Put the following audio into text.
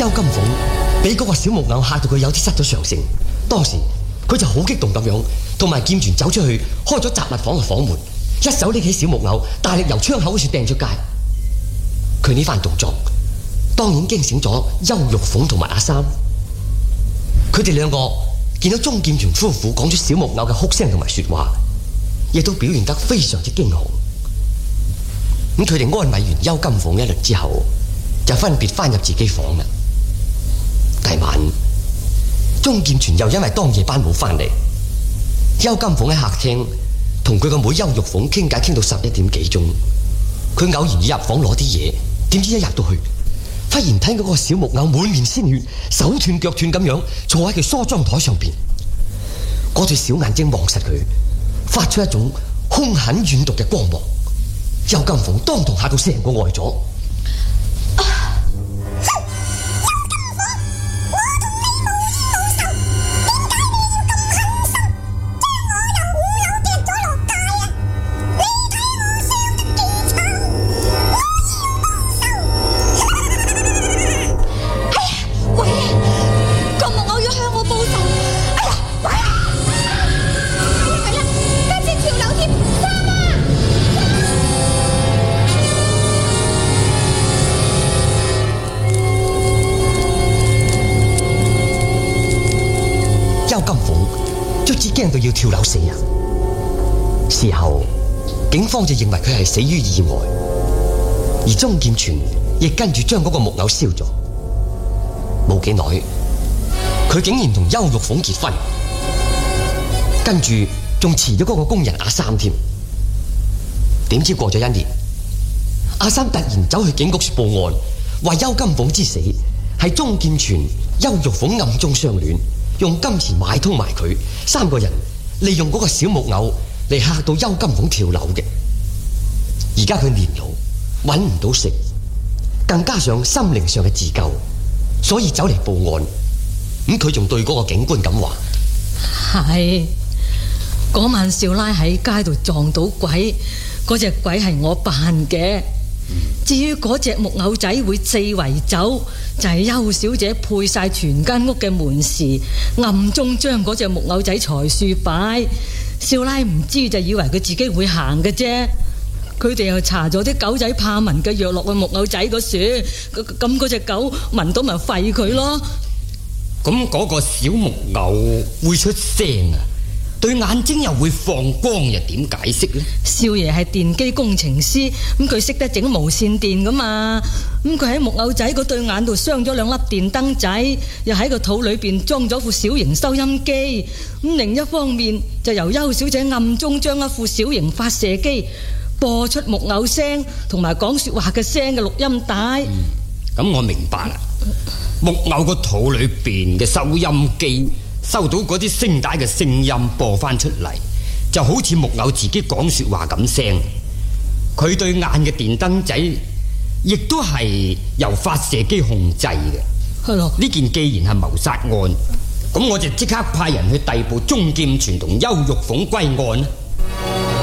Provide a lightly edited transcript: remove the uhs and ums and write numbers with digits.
邱金鳳俾嗰個小木偶嚇到佢有啲失咗常性，當時佢就好激動咁樣，同埋劍傳走出去開咗雜物房嘅房門，一手拎起小木偶，大力由窗口嗰處掟出街。佢呢番動作當然驚醒咗邱玉鳳同埋阿三。佢哋兩個見到鍾劍傳夫婦講出小木偶嘅哭聲同埋說話，亦都表現得非常之驚恐。咁佢哋安慰完邱金鳳一輪之後，就分別翻入自己房啦。第晚，鍾劍傳又因為當夜班冇翻嚟，邱金鳳喺客廳同佢個妹邱玉鳳傾偈，傾到11點幾鐘。佢偶然要入房攞啲嘢，點知一入到去，忽然睇嗰個小木偶滿面鮮血，手斷腳斷咁樣坐喺佢梳妝台上邊，嗰對小眼睛望實佢，發出一種兇狠怨毒嘅光芒。邱金鳳當堂嚇到成個呆咗。驚到要跳樓死啊！事後警方就認為佢係死於意外，而鍾劍傳亦跟住將嗰個木偶燒咗。冇幾耐，佢竟然同邱玉鳳結婚，跟住仲辭咗嗰個工人阿三添。點知過咗1年，阿三突然走去警局報案，話邱金鳳之死係鍾劍傳、邱玉鳳暗中相戀，用金錢買通埋佢，3個人利用嗰個小木偶嚟嚇到邱金鳳跳樓嘅。而家佢年老，揾唔到食，更加上心靈上嘅自救，所以走嚟報案。咁佢仲對嗰個警官咁話： 係嗰晚少奶喺街度撞到鬼，嗰隻鬼係我扮嘅。至於嗰隻木偶仔會四圍走，就係邱小姐配晒全間屋嘅門匙，暗中將嗰隻木偶仔裁樹擺。少奶唔知就以為佢自己會行嘅啫。佢哋又搽咗啲狗仔怕聞嘅藥落去木偶仔嗰處，咁嗰隻狗聞到咪吠佢咯。 咁嗰個小木偶會出聲啊？對眼睛又會放光，又點解釋呢？ 少爺係電機工程師，咁佢識得整無線電噶嘛。咁佢喺木偶仔嗰對眼度鑲咗2粒電燈仔，又喺個肚裏邊裝咗副小型收音機。咁另一方面就由邱小姐暗中將一副小型發射機播出木偶聲同埋講說話嘅聲嘅錄音帶。 咁我明白啦。木偶個肚裏邊嘅收音機收到嗰啲聲帶嘅聲音播翻出嚟，就好似木偶自己講說話咁聲。佢對眼嘅電燈仔亦都係由發射機控制嘅。 係咯。 呢件既然係謀殺案，咁我就即刻派人去逮捕鍾劍傳同邱玉鳳歸案啦。